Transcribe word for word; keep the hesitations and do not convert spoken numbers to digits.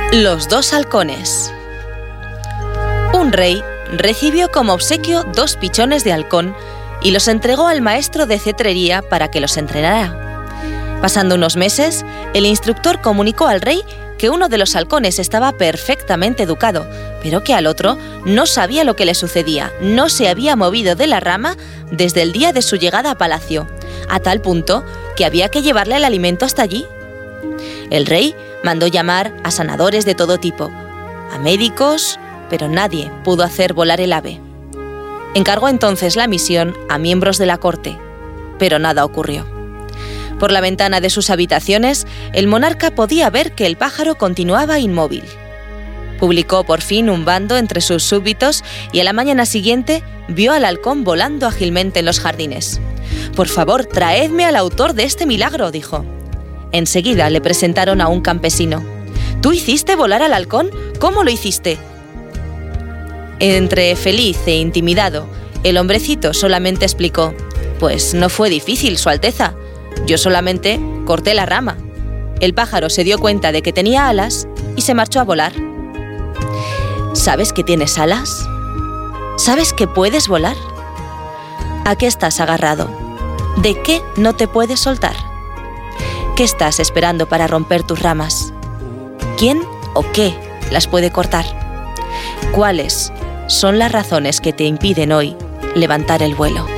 Los dos halcones. Un rey recibió como obsequio dos pichones de halcón y los entregó al maestro de cetrería para que los entrenara. Pasando unos meses, el instructor comunicó al rey que uno de los halcones estaba perfectamente educado, pero que al otro no sabía lo que le sucedía, no se había movido de la rama desde el día de su llegada a palacio, a tal punto que había que llevarle el alimento hasta allí. El rey mandó llamar a sanadores de todo tipo, a médicos, pero nadie pudo hacer volar el ave. Encargó entonces la misión a miembros de la corte, pero nada ocurrió. Por la ventana de sus habitaciones, el monarca podía ver que el pájaro continuaba inmóvil. Publicó por fin un bando entre sus súbditos y a la mañana siguiente vio al halcón volando ágilmente en los jardines. «Por favor, traedme al autor de este milagro», dijo. Enseguida le presentaron a un campesino. «¿Tú hiciste volar al halcón? ¿Cómo lo hiciste?». Entre feliz e intimidado, el hombrecito solamente explicó: «Pues no fue difícil, Su Alteza. Yo solamente corté la rama». El pájaro se dio cuenta de que tenía alas y se marchó a volar. ¿Sabes que tienes alas? ¿Sabes que puedes volar? ¿A qué estás agarrado? ¿De qué no te puedes soltar? ¿Qué estás esperando para romper tus ramas? ¿Quién o qué las puede cortar? ¿Cuáles son las razones que te impiden hoy levantar el vuelo?